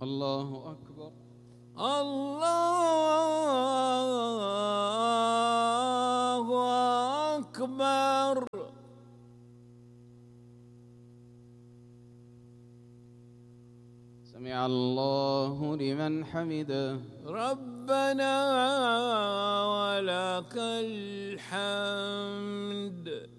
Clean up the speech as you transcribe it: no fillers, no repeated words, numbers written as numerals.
الله أكبر. الله أكبر. سمع الله لمن حمده. ربنا ولك الحمد.